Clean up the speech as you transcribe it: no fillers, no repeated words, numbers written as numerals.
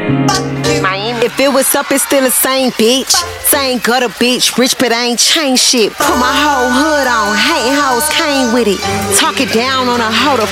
Miami. If it was up, it's still the same bitch. Same gutter bitch, rich but I ain't changed shit. Put my whole hood on, hating hoes came with it. Talk it down on a hoe to